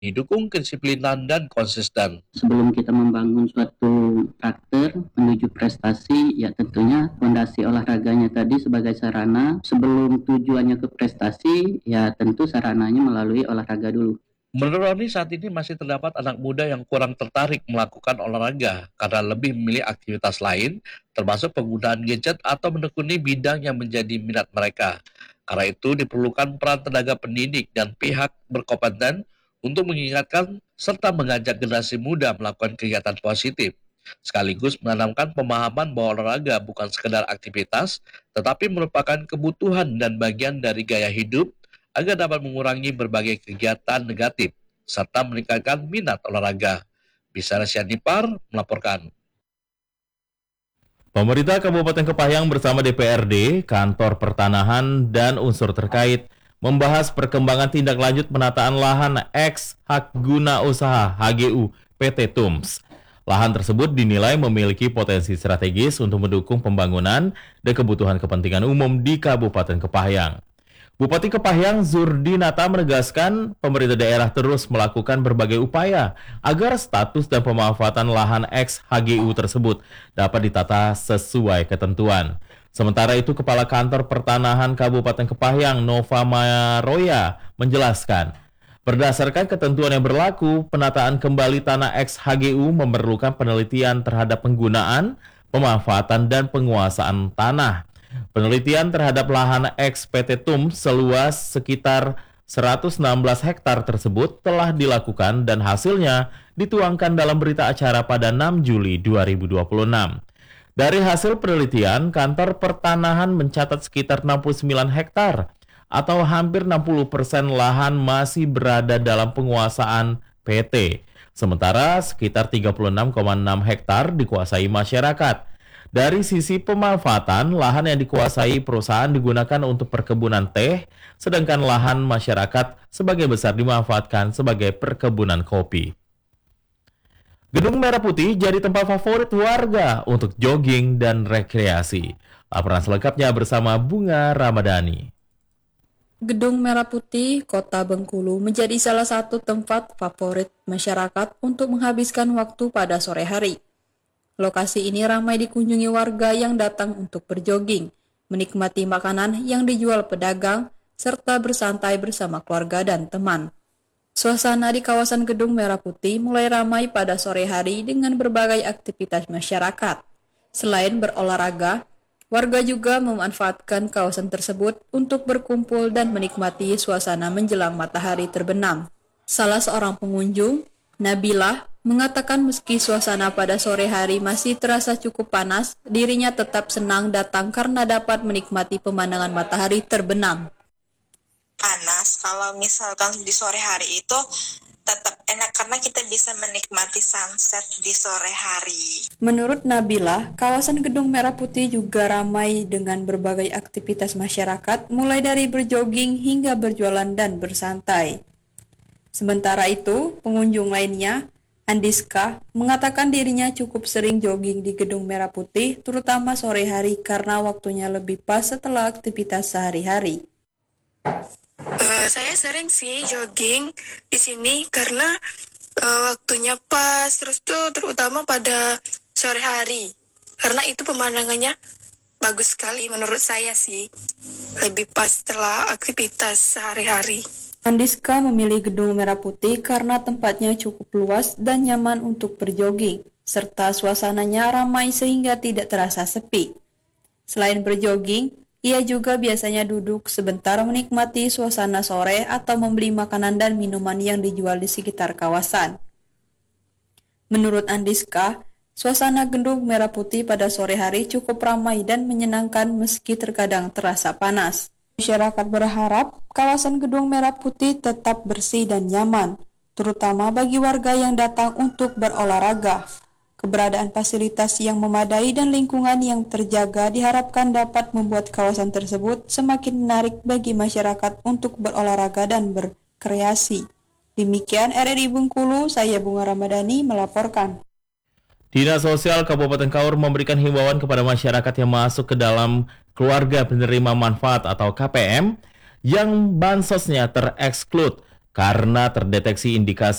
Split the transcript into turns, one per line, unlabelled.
didukung kedisiplinan dan konsisten.
Sebelum kita membangun suatu karakter menuju prestasi, ya tentunya fondasi olahraganya tadi sebagai sarana. Sebelum tujuannya ke prestasi, ya tentu sarananya melalui olahraga dulu.
Menurut Roni, saat ini masih terdapat anak muda yang kurang tertarik melakukan olahraga karena lebih memilih aktivitas lain, termasuk penggunaan gadget atau menekuni bidang yang menjadi minat mereka. Karena itu diperlukan peran tenaga pendidik dan pihak berkompeten untuk mengingatkan serta mengajak generasi muda melakukan kegiatan positif, sekaligus menanamkan pemahaman bahwa olahraga bukan sekedar aktivitas, tetapi merupakan kebutuhan dan bagian dari gaya hidup agar dapat mengurangi berbagai kegiatan negatif serta meningkatkan minat olahraga. Bisa Nipar melaporkan.
Pemerintah Kabupaten Kepahyang bersama DPRD, Kantor Pertanahan, dan unsur terkait membahas perkembangan tindak lanjut penataan lahan ex hak guna usaha HGU PT TUMS. Lahan tersebut dinilai memiliki potensi strategis untuk mendukung pembangunan dan kebutuhan kepentingan umum di Kabupaten Kepahyang. Bupati Kepahyang Zurdinata menegaskan pemerintah daerah terus melakukan berbagai upaya agar status dan pemanfaatan lahan ex HGU tersebut dapat ditata sesuai ketentuan. Sementara itu, Kepala Kantor Pertanahan Kabupaten Kepahyang Nova Maroya menjelaskan, berdasarkan ketentuan yang berlaku, penataan kembali tanah ex HGU memerlukan penelitian terhadap penggunaan, pemanfaatan, dan penguasaan tanah. Penelitian terhadap lahan ex PT TUMS seluas sekitar 116 hektar tersebut telah dilakukan dan hasilnya dituangkan dalam berita acara pada 6 Juli 2026. Dari hasil penelitian, Kantor Pertanahan mencatat sekitar 69 hektar atau hampir 60% lahan masih berada dalam penguasaan PT. Sementara sekitar 36,6 hektar dikuasai masyarakat. Dari sisi pemanfaatan, lahan yang dikuasai perusahaan digunakan untuk perkebunan teh, sedangkan lahan masyarakat sebagai besar dimanfaatkan sebagai perkebunan kopi. Gedung Merah Putih jadi tempat favorit warga untuk jogging dan rekreasi. Laporan selengkapnya bersama Bunga Ramadhani.
Gedung Merah Putih, Kota Bengkulu menjadi salah satu tempat favorit masyarakat untuk menghabiskan waktu pada sore hari. Lokasi ini ramai dikunjungi warga yang datang untuk berjoging, menikmati makanan yang dijual pedagang, serta bersantai bersama keluarga dan teman. Suasana di kawasan Gedung Merah Putih mulai ramai pada sore hari dengan berbagai aktivitas masyarakat. Selain berolahraga, warga juga memanfaatkan kawasan tersebut untuk berkumpul dan menikmati suasana menjelang matahari terbenam. Salah seorang pengunjung, Nabilah, mengatakan meski suasana pada sore hari masih terasa cukup panas, dirinya tetap senang datang karena dapat menikmati pemandangan matahari terbenam.
Panas, kalau misalkan di sore hari itu tetap enak karena kita bisa menikmati sunset di sore hari.
Menurut Nabila, kawasan Gedung Merah Putih juga ramai dengan berbagai aktivitas masyarakat, mulai dari berjoging hingga berjualan dan bersantai. Sementara itu, pengunjung lainnya, Andiska, mengatakan dirinya cukup sering jogging di Gedung Merah Putih, terutama sore hari karena waktunya lebih pas setelah aktivitas sehari-hari.
Saya sering sih jogging di sini karena waktunya pas, terus tuh terutama pada sore hari, karena itu pemandangannya bagus sekali menurut saya sih, lebih pas setelah aktivitas sehari-hari.
Andiska memilih Gedung Merah Putih karena tempatnya cukup luas dan nyaman untuk berjoging, serta suasananya ramai sehingga tidak terasa sepi. Selain berjoging, ia juga biasanya duduk sebentar menikmati suasana sore atau membeli makanan dan minuman yang dijual di sekitar kawasan. Menurut Andiska, suasana Gedung Merah Putih pada sore hari cukup ramai dan menyenangkan meski terkadang terasa panas. Masyarakat berharap kawasan Gedung Merah Putih tetap bersih dan nyaman, terutama bagi warga yang datang untuk berolahraga. Keberadaan fasilitas yang memadai dan lingkungan yang terjaga diharapkan dapat membuat kawasan tersebut semakin menarik bagi masyarakat untuk berolahraga dan berkreasi. Demikian RRI Bengkulu, saya Bunga Ramadhani melaporkan.
Dinas Sosial Kabupaten Kaur memberikan himbauan kepada masyarakat yang masuk ke dalam keluarga penerima manfaat atau KPM yang bansosnya tereksklud karena terdeteksi indikasi